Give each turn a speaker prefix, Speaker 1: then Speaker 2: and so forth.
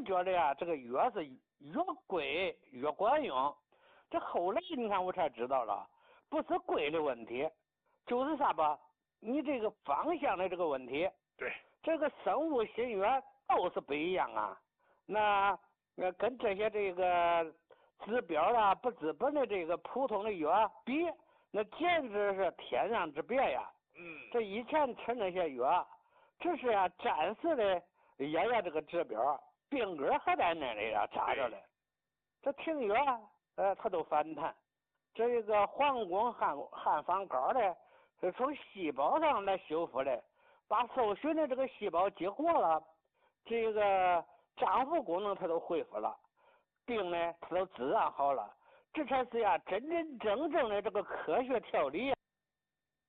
Speaker 1: 觉得呀，这个药是越贵越管用。这后来你看我才知道了，不是贵的问题，就是啥吧？你这个方向的这个问题。
Speaker 2: 对，
Speaker 1: 这个生物新药都是不一样啊。那跟这些这个治标啊不治本的这个普通的药比，那简直是天壤之别呀。这以前吃那些药，只是呀暂时的验这个指标，病根还在那里呀扎着嘞。这停药他都反弹。这个皇宫汉方膏的是从细胞上来修复的，把受损的这个细胞激活了，这个脏腑功能它都恢复了，病呢它都自然好了。这才是呀真真正正的这个科学调理呀。